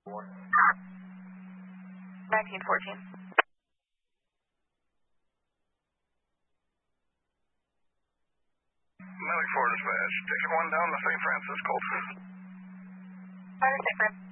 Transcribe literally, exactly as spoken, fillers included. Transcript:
nineteen fourteen. Malik four dispatch. Ticket one down to Saint Francis, Colts. Fire Saint Francis.